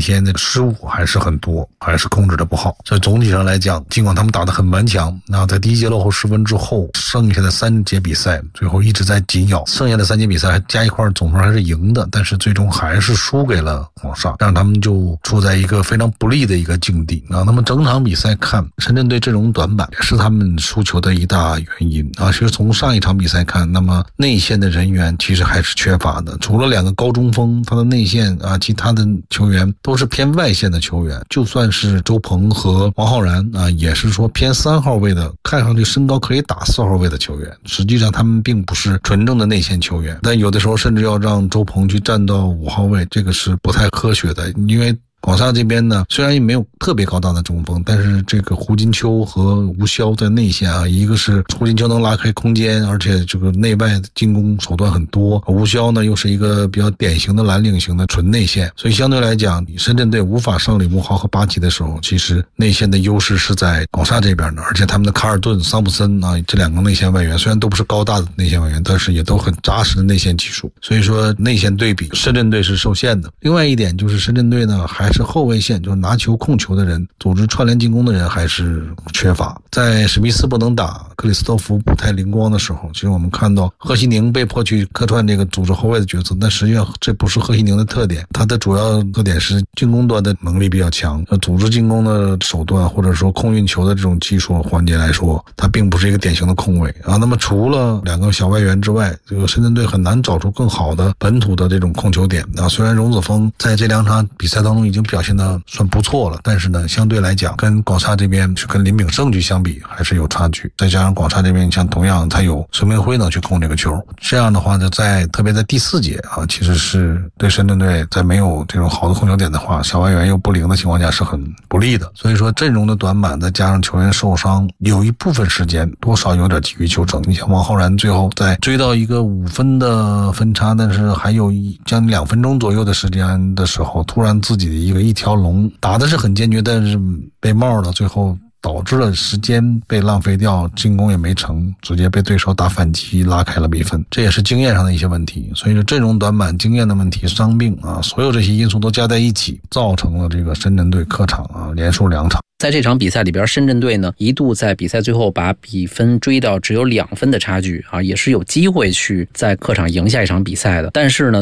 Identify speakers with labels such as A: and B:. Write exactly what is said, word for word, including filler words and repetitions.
A: 天的失误还是很多，还是控制的不好。所以总体上来讲，尽管他们打得很顽强，那在第一节落后十分之后，剩下的三节比赛最后一直在紧咬，剩下的三节比赛加一块总分还是赢的，但是最终还是输给了广厦，让他们就处在一个非常不利的一个境地啊。那么整场比赛看，深圳队阵容短板也是他们输球的一大原因啊。其实从上一场比赛看，那么内线的人员其实还是缺乏的，除了两个高中锋，他的内线啊，其他的球员都是偏外线的球员，就算是周鹏和王浩然啊，也是说偏三号位的，看上去身高可以打四号位的球员，实际上他们并不是纯正的内线球员，但有的时候甚至要让周鹏去站到五号位，这个是不太科学的。因为广厦这边呢，虽然也没有特别高大的中锋，但是这个胡金秋和吴骁在内线啊，一个是胡金秋能拉开空间，而且这个内外进攻手段很多，吴骁呢又是一个比较典型的蓝领型的纯内线，所以相对来讲，深圳队无法上李慕豪和巴奇的时候，其实内线的优势是在广厦这边的，而且他们的卡尔顿、桑普森啊这两个内线外援虽然都不是高大的内线外援，但是也都很扎实的内线技术，所以说内线对比深圳队是受限的。另外一点就是深圳队呢还是后卫线，就是拿球控球的人，组织串联进攻的人还是缺乏。在史密斯不能打，克里斯托弗不太灵光的时候，其实我们看到贺西宁被迫去客串这个组织后卫的角色，但实际上这不是贺西宁的特点，他的主要特点是进攻端的能力比较强，组织进攻的手段或者说控运球的这种技术环节来说，他并不是一个典型的控卫啊。那么除了两个小外援之外，这个深圳队很难找出更好的本土的这种控球点啊。虽然荣子峰在这两场比赛当中已经表现得算不错了，但是呢，相对来讲跟广厦这边去跟林炳胜去相比还是有差距。再加上广厦这边像同样他有孙明辉能去控这个球，这样的话呢，在特别在第四节啊，其实是对深圳队在没有这种好的控球点的话，小外援又不灵的情况下是很不利的。所以说阵容的短板再加上球员受伤，有一部分时间多少有点急于求成。你像王浩然最后在追到一个五分的分差，但是还有一将近两分钟左右的时间的时候，突然自己的一个一条龙打的是很坚决，但是被帽了，最后导致了时间被浪费掉，进攻也没成，直接被对手打反击拉开了比分，这也是经验上的一些问题。所以说阵容短板、经验的问题、伤病啊，所有这些因素都加在一起，造成了这个深圳队客场啊连输两场。
B: 在这场比赛里边，深圳队呢一度在比赛最后把比分追到只有两分的差距啊，也是有机会去在客场赢下一场比赛的。但是呢，